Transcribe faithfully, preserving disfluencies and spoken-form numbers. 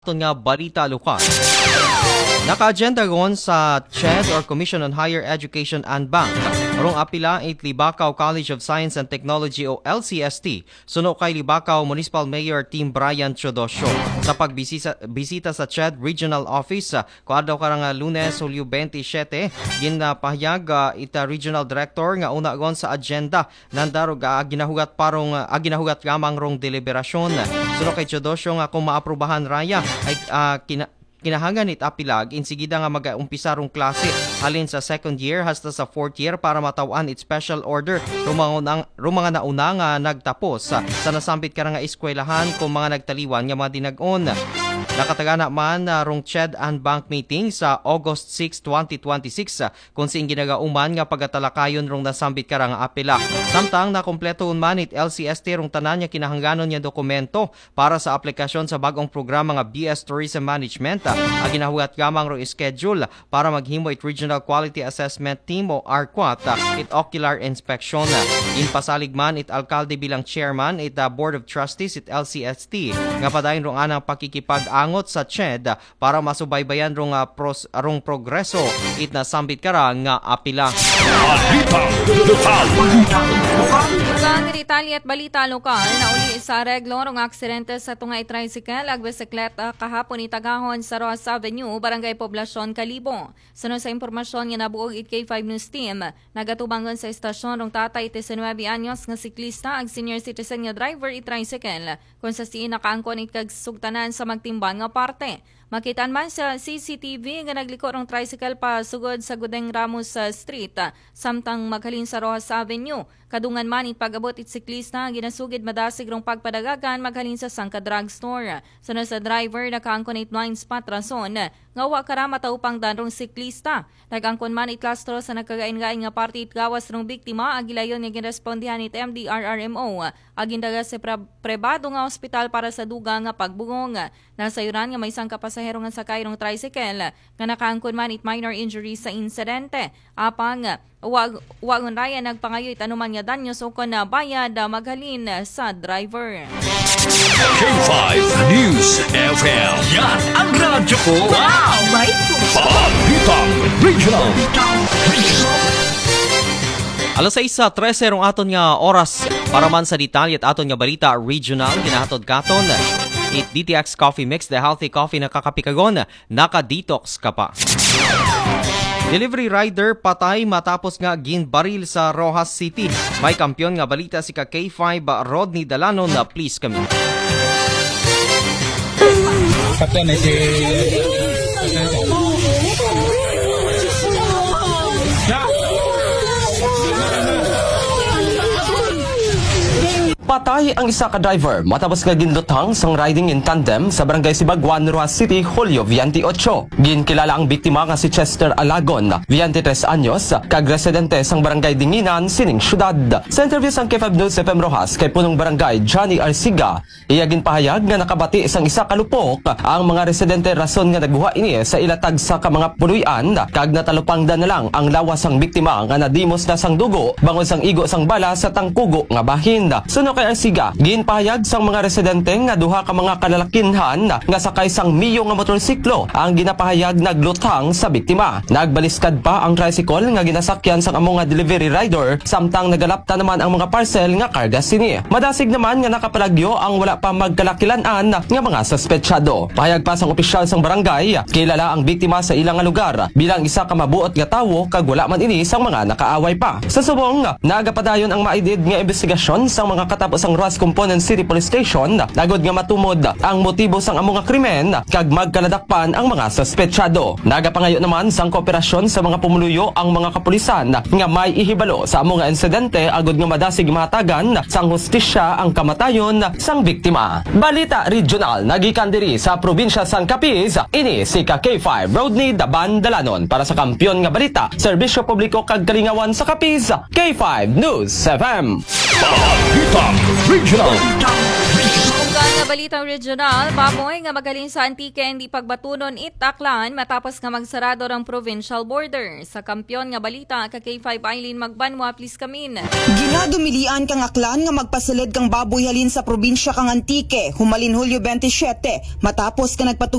Ito nga balita lokal. Naka-agenda ron sa C H E D or Commission on Higher Education and Bank. Rong apila it Libacao College of Science and Technology o L C S T. Suno kay Libacao Municipal Mayor Team Brian Chodosio. Sa pagbisita bisita sa C H E D Regional Office, kuadlaw karang Lunes, Hulyo twenty-seven, ginapahayag uh, ita Regional Director nga una gon sa agenda nandaro ga ginahugat parong uh, ginahugat gamang rong deliberasyon. Suno kay Chodosio nga kung maaprubahan raya ay uh, kina Kinahangan it apilag insigida nga mag-umpisa rong klase halin sa second year hasta sa fourth year para matawan it special order rumang mga nauna nga nagtapos sa, sa nasambit ka nga eskwelahan kung mga nagtaliwan nga mga dinag-on. Nakatagana man na uh, rong C H E D and Bank meeting sa August sixth, twenty twenty-six uh, kung sing ginagauman nga pagatalakayon rong nasambit ka nga apila. Samtang nakompleto man it L C S T rong tanan nga kinahangganon niya dokumento para sa aplikasyon sa bagong programa nga B S Tourism Management. Uh, ginahugat gamang rong schedule para maghimo it Regional Quality Assessment Team o R Q A T uh, it Ocular Inspection. Uh, Inpasalig man it Alkalde bilang Chairman it uh, Board of Trustees it L C S T nga padayon rong anang pakikipag angot sa C H E D para masubaybayan rong uh, pros, rong progreso it na sambit kara nga apila. Ang detalye at balita lokal na uli sa reglo rong aksidente sa tungay tricycle ag bisikleta kahapon itagahon sa Rojas Avenue, Barangay Poblacion, Calibo. Sunod sa impormasyon nga nabuog it K five News Team, nagatubangon sa estasyon rong tatay nineteen anyos nga siklista ag senior citizen nga driver it tricycle kung sa siin nakaangkon it kag sugtanan sa magtimban nga parte. Makitaan man sa C C T V nga nagliko rong tricycle pa sugod sa Gudeng Ramos Street samtang maghalin sa Rojas Avenue. Kadungan man it pag-abot it siklista ginasugid madasig rong pagpadagagan maghalin sa Sangka Drugstore. Sunod sa driver nakaangkon it blind spot rason nga wa kara mataupang dan rong siklista. Nagangkon man it lastro sa nagkagain-gain nga parte it gawas rong biktima ag gilayon nga ginrespondihan it M D R R M O ag indaga sa prebado nga ospital para sa duga nga pagbungong. Nasayuran nga may isang kapasahero nga sakay rong tricycle nga nakaangkon man it minor injury sa insidente. Apang wag wagon raya nagpangayo it anuman nga danyos o kon na bayad maghalin sa driver. K five News F M. Yan ang radyo ko. Wow! May Palitang Regional. Alas sais sa trese rong aton nga oras para man sa detalye at aton nga balita regional ginahatod katon it D T X Coffee Mix, the healthy coffee na kakapikagon, naka-detox ka pa. Delivery rider patay matapos nga ginbaril sa Rojas City. May kampyon nga balita si ka K five Rodney Dalano na please kami. Kapten na si... Patay ang isa ka driver matapos nga ginlutang sang riding in tandem sa Barangay Sibagwan, Rojas City, Hulyo twenty-eight. Ginkilala ang biktima nga si Chester Alagon, twenty-tres anyos, kag residente sang Barangay Dinginan, sining syudad. Sa interview sang K five News F M Rojas kay punong barangay Johnny Arsiga, iya ginpahayag nga nakabati sang isa ka lupok ang mga residente rason nga nagbuha ini sa ilatag sa ka mga puluyan kag natalupangdan na lang ang lawas sang biktima nga nadimos na sang dugo bangon sang igo sang bala sa tangkugo nga bahin. Suno kay Arsiga, ginpahayag sang mga residente nga duha ka mga kalalakinhan nga sakay sang miyo nga motorsiklo ang ginapahayag naglutang sa biktima. Nagbaliskad pa ang tricycle nga ginasakyan sang amo nga delivery rider samtang nagalapta naman ang mga parcel nga karga sini. Madasig naman nga nakapalagyo ang wala pa magkalakilanan nga mga suspetsyado. Pahayag pa sang opisyal sang barangay, kilala ang biktima sa ilang nga lugar bilang isa ka mabuot nga tawo kag wala man ini sang mga nakaaway pa. Sa subong, nagapadayon ang maidid nga investigasyon sang mga katapos ang Rojas Component City Police Station nagod nga matumod ang motibo sang amo nga krimen kag magkaladakpan ang mga suspetsyado. Nagapangayo naman sang kooperasyon sa mga pumuluyo ang mga kapulisan nga may ihibalo sa amo nga insidente agod nga madasig mahatagan sang hustisya ang kamatayon sang biktima. Balita regional nagikan diri sa probinsya sang Capiz, ini si ka K five Rodney Daban Dalanon para sa kampyon nga balita, serbisyo publiko kag kalingawan sa Capiz, K five News F M. Palitang Regional. Ugana nga balitang regional, baboy nga magaling sa Antique hindi pagbatunon itaklan matapos nga magsarado ng provincial border. Sa kampyon nga balita, ka K five Eileen Magbanwa, please kamin. Ginadumilian kang aklan nga magpasilid kang baboy halin sa probinsya kang Antique, humalin Hulyo twenty-seven, matapos ka nagpatu